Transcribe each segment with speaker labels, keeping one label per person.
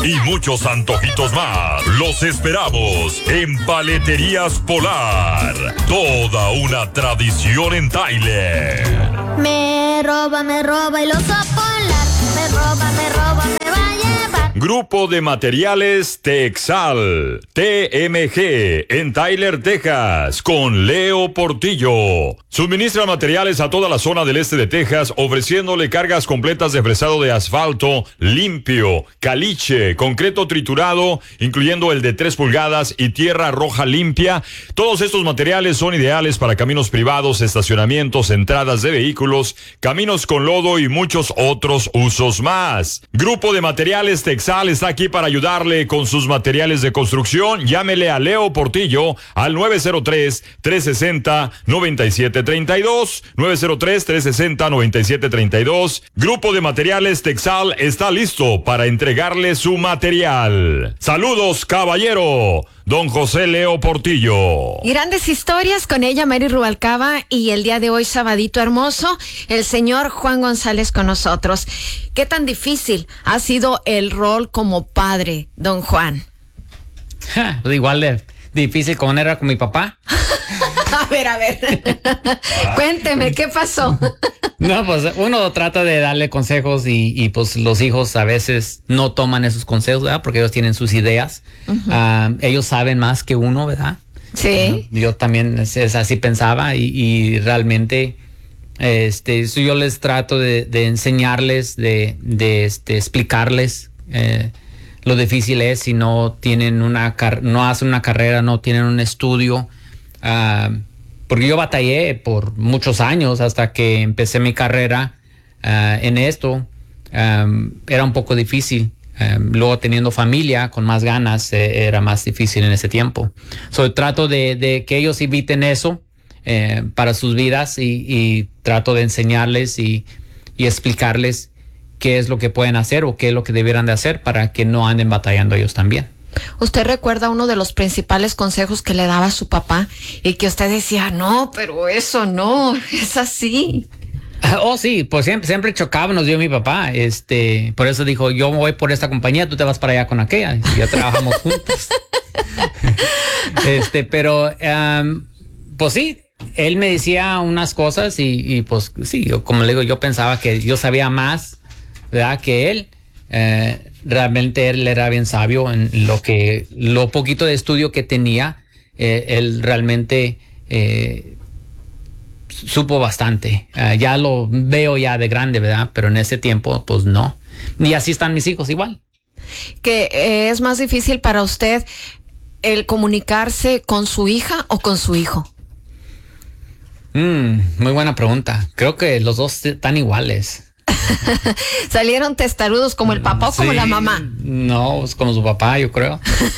Speaker 1: y muchos antojitos más. Los esperamos en Paleterías Polar. Toda una tradición en Tyler.
Speaker 2: Me roba y lo oso polar. Me roba, me va a llevar.
Speaker 1: Grupo de Materiales Texal, TMG, en Tyler, Texas, con Leo Portillo. Suministra materiales a toda la zona del este de Texas, ofreciéndole cargas completas de fresado de asfalto limpio, caliche, concreto triturado, incluyendo el de 3 pulgadas y tierra roja limpia. Todos estos materiales son ideales para caminos privados, estacionamientos, entradas de vehículos, caminos con lodo y muchos otros usos más. Grupo de Materiales Texal está aquí para ayudarle con sus materiales de construcción. Llámele a Leo Portillo al 903-360-9732. 903-360-9732. Grupo de Materiales Texal está listo para entregarle su material. Saludos, caballero. Don José Leo Portillo.
Speaker 3: Grandes historias con ella, Mary Rubalcaba, y el día de hoy, sabadito hermoso, el señor Juan González con nosotros. ¿Qué tan difícil ha sido el rol como padre, don Juan?
Speaker 4: Pues igual de difícil como era con mi papá.
Speaker 3: A ver. Cuénteme, ¿qué pasó?
Speaker 4: No, pues uno trata de darle consejos y pues los hijos a veces no toman esos consejos, ¿verdad? Porque ellos tienen sus ideas. Uh-huh. Ellos saben más que uno, ¿verdad?
Speaker 3: Sí.
Speaker 4: Yo también es así pensaba y realmente yo les trato de enseñarles, de explicarles lo difícil es si no tienen no hacen una carrera, no tienen un estudio. Porque yo batallé por muchos años hasta que empecé mi carrera en esto. Era un poco difícil. Luego teniendo familia con más ganas era más difícil en ese tiempo. Trato de que ellos eviten eso para sus vidas y trato de enseñarles y explicarles qué es lo que pueden hacer o qué es lo que debieran de hacer para que no anden batallando ellos también.
Speaker 3: ¿Usted recuerda uno de los principales consejos que le daba a su papá y que usted decía, no, pero eso no, es así?
Speaker 4: Oh, sí, pues siempre chocábamos yo y mi papá. Por eso dijo, yo voy por esta compañía, tú te vas para allá con aquella. Y ya trabajamos juntos. Pero, pues sí, él me decía unas cosas y pues sí, como le digo, yo pensaba que yo sabía más, ¿verdad?, que él. Realmente él era bien sabio en lo poquito de estudio que tenía. Él realmente supo bastante. Ya lo veo ya de grande, ¿verdad? Pero en ese tiempo, pues no. Y así están mis hijos igual.
Speaker 3: ¿Que es más difícil para usted el comunicarse con su hija o con su hijo?
Speaker 4: Muy buena pregunta. Creo que los dos están iguales.
Speaker 3: ¿Salieron testarudos como el papá o como la mamá?
Speaker 4: No, es como su papá, yo creo.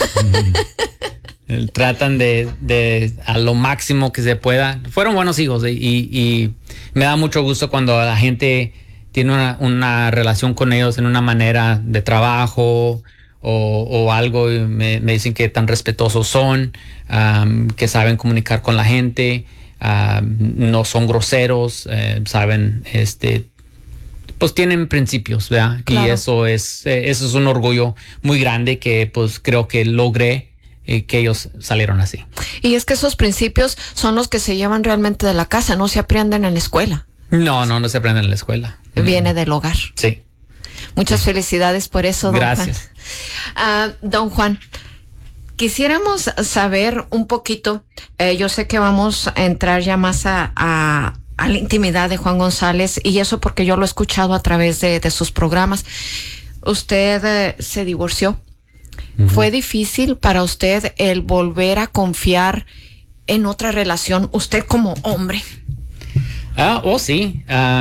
Speaker 4: Tratan de a lo máximo que se pueda. Fueron buenos hijos y me da mucho gusto cuando la gente tiene una relación con ellos en una manera de trabajo o algo. Me dicen que tan respetuosos son, que saben comunicar con la gente, no son groseros, saben, pues tienen principios, ¿verdad? Claro. Y eso es un orgullo muy grande que pues creo que logré que ellos salieron así.
Speaker 3: Y es que esos principios son los que se llevan realmente de la casa, no se aprenden en la escuela.
Speaker 4: No se aprenden en la escuela.
Speaker 3: Viene del hogar.
Speaker 4: Sí.
Speaker 3: Muchas felicidades por eso, don
Speaker 4: Gracias.
Speaker 3: Juan. Don Juan, quisiéramos saber un poquito, yo sé que vamos a entrar ya más a la intimidad de Juan González, y eso porque yo lo he escuchado a través de sus programas. Usted se divorció. Uh-huh. ¿Fue difícil para usted el volver a confiar en otra relación, usted como hombre?
Speaker 4: Sí.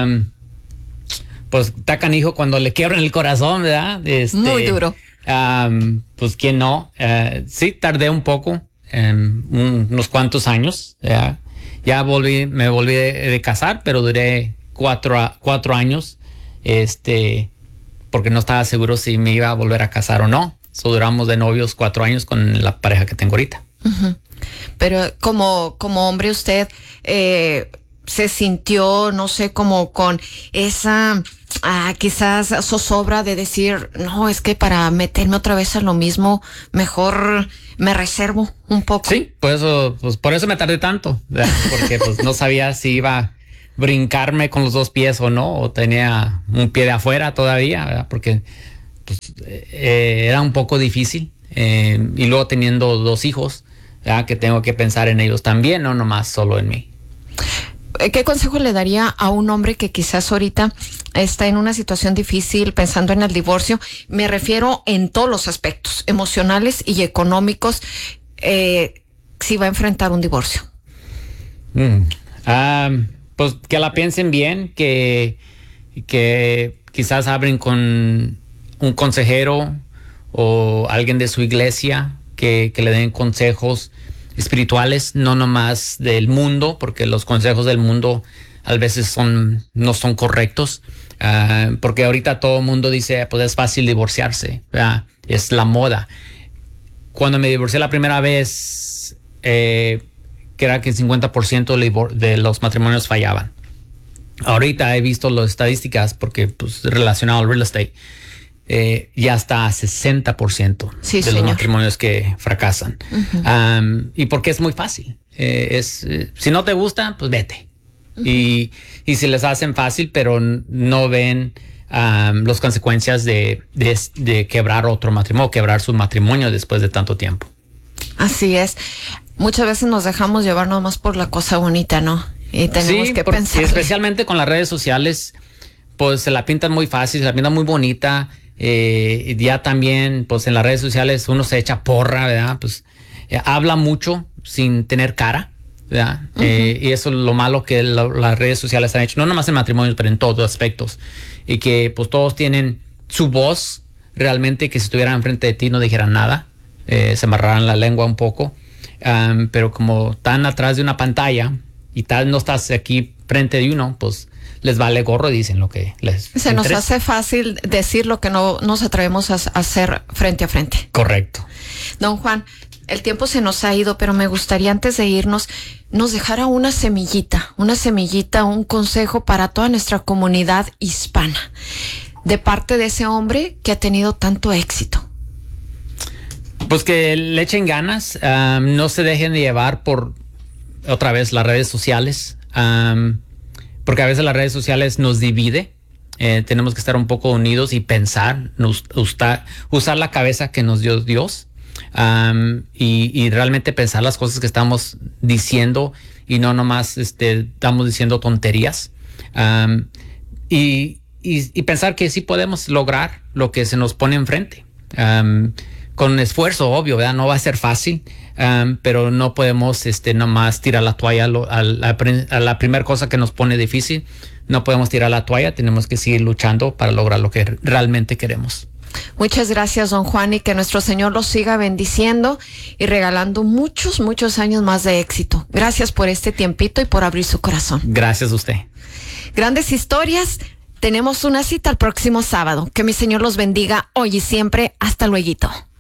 Speaker 4: Pues está canijo cuando le quiebran el corazón, ¿verdad?
Speaker 3: Muy duro.
Speaker 4: Pues quién no. Sí, tardé un poco, unos cuantos años, ¿verdad? Ya me volví de casar, pero duré 4 años, porque no estaba seguro si me iba a volver a casar o no. Duramos de novios 4 años con la pareja que tengo ahorita.
Speaker 3: Uh-huh. Pero como hombre usted se sintió, no sé, como con esa quizás zozobra de decir, no, es que para meterme otra vez a lo mismo, mejor me reservo un poco?
Speaker 4: Sí, por eso me tardé tanto, ¿verdad? Porque pues no sabía si iba a brincarme con los dos pies o no, o tenía un pie de afuera todavía, ¿verdad? Porque pues, era un poco difícil, y luego teniendo 2 hijos, ¿verdad? Que tengo que pensar en ellos también, no nomás solo en mí.
Speaker 3: ¿Qué consejo le daría a un hombre que quizás ahorita está en una situación difícil pensando en el divorcio? Me refiero en todos los aspectos, emocionales y económicos, si va a enfrentar un divorcio.
Speaker 4: Pues que la piensen bien, que quizás hablen con un consejero o alguien de su iglesia que le den consejos espirituales, no nomás del mundo, porque los consejos del mundo a veces no son correctos, porque ahorita todo el mundo dice, pues es fácil divorciarse, ¿verdad? Es la moda. Cuando me divorcié la primera vez, que era que el 50% de los matrimonios fallaban. Ahorita he visto las estadísticas, porque pues relacionado al real estate, ya está a 60%
Speaker 3: sí,
Speaker 4: de
Speaker 3: señor.
Speaker 4: los matrimonios que fracasan. Uh-huh. Y porque es muy fácil. Si no te gusta, pues vete. Uh-huh. Y si les hacen fácil, pero no ven las consecuencias de quebrar otro matrimonio, quebrar su matrimonio después de tanto tiempo.
Speaker 3: Así es. Muchas veces nos dejamos llevar nomás por la cosa bonita, ¿no? Y tenemos que pensar.
Speaker 4: Especialmente con las redes sociales, pues se la pintan muy fácil, se la pintan muy bonita. Ya también, pues en las redes sociales uno se echa porra, ¿verdad? Pues habla mucho sin tener cara, ¿verdad? Uh-huh. Y eso es lo malo que las redes sociales han hecho, no nomás en matrimonios, pero en todos los aspectos. Y que pues todos tienen su voz, realmente, que si estuvieran enfrente de ti no dijeran nada, se amarraran la lengua un poco. Pero como están atrás de una pantalla y tal no estás aquí frente de uno, pues les vale gorro y dicen lo que les
Speaker 3: interesa. Nos hace fácil decir lo que no nos atrevemos a hacer frente a frente.
Speaker 4: Correcto.
Speaker 3: Don Juan, el tiempo se nos ha ido, pero me gustaría antes de irnos nos dejara una semillita, un consejo para toda nuestra comunidad hispana, de parte de ese hombre que ha tenido tanto éxito.
Speaker 4: Pues que le echen ganas, no se dejen de llevar por, otra vez, las redes sociales, porque a veces las redes sociales nos divide. Tenemos que estar un poco unidos y pensar, usar la cabeza que nos dio Dios, y realmente pensar las cosas que estamos diciendo y no nomás estamos diciendo tonterías, y pensar que sí podemos lograr lo que se nos pone enfrente. Con esfuerzo, obvio, ¿verdad? No va a ser fácil, pero no podemos nomás tirar la toalla a la primera cosa que nos pone difícil. No podemos tirar la toalla, tenemos que seguir luchando para lograr lo que realmente queremos.
Speaker 3: Muchas gracias, don Juan, y que nuestro Señor los siga bendiciendo y regalando muchos, muchos años más de éxito. Gracias por este tiempito y por abrir su corazón.
Speaker 4: Gracias a usted.
Speaker 3: Grandes historias. Tenemos una cita el próximo sábado. Que mi Señor los bendiga hoy y siempre. Hasta luego.